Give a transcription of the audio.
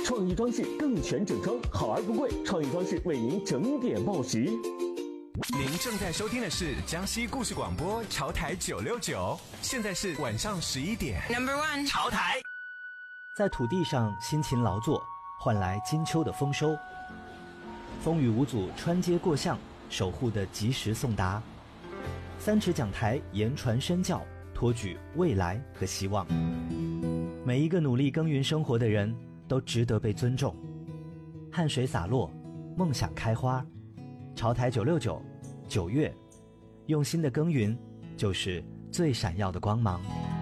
创意装饰更全整装，好而不贵，创意装饰为您整点报时。 您正在收听的是江西故事广播潮台969，现在是晚上11点。 Number one， 潮台。 在土地上辛勤劳作，换来金秋的丰收。风雨无阻穿街过巷，守护的及时送达。三尺讲台言传身教，托举未来和希望。每一个努力耕耘生活的人都值得被尊重。汗水洒落，梦想开花。潮台969，九月，用心的耕耘就是最闪耀的光芒。